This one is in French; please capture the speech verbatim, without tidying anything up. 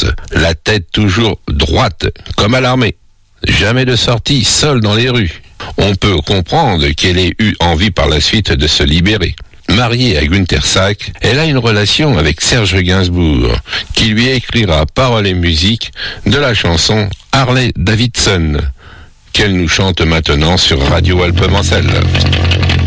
française. La tête toujours droite, comme à l'armée. Jamais de sortie, seule dans les rues. On peut comprendre qu'elle ait eu envie par la suite de se libérer. Mariée à Günther Sack, elle a une relation avec Serge Gainsbourg, qui lui écrira paroles et musique de la chanson Harley Davidson, qu'elle nous chante maintenant sur Radio Alpemancelle.